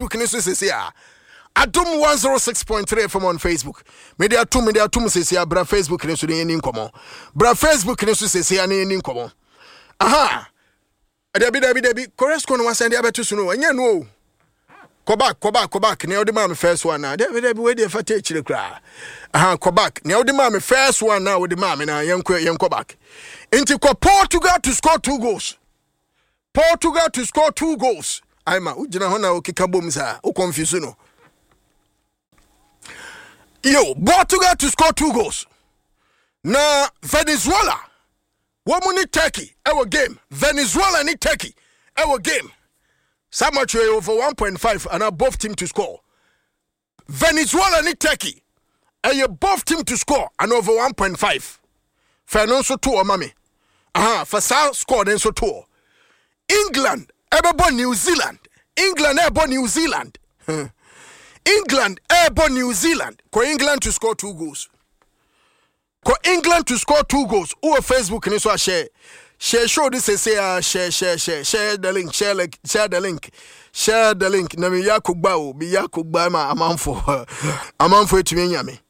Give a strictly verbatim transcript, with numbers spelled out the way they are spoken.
Facebook ni so sese a Adom one oh six point three F M on Facebook. Media two media two sese a bra Facebook ni so ni ni nkomo. Bra Facebook ni so sese a ni ni nkomo. Aha. Debi debi debi Koresko no wasende abeto so no anya no. Go back, go back, go back. Now the man first one now. Debi debi we dey fate chire kra. Aha, go back. Now the man first one now with the man na yenko yenko back. Into Portugal to score two goals. Portugal to score two goals. Aima, ujina hona ukikabom sa, u confuse no. Yo, Portugal to score two goals. Na Venezuela. Womu ni Turkey, our game. Venezuela ni Turkey, our game. Samacho over one point five and above team to score. Venezuela ni Turkey, and above team to score and over one point five. Fernando two or mami. Aha, for South scored and so two. England, ever New Zealand. England, ever New Zealand. England, ever New Zealand. Ko England to score two goals. Ko England to score two goals. Who Facebook and so share. Share show this say uh, share share share share the link share like share the link share the link. Na mi yakugba o bi yakugba ma amanfo amanfo etumi nyame.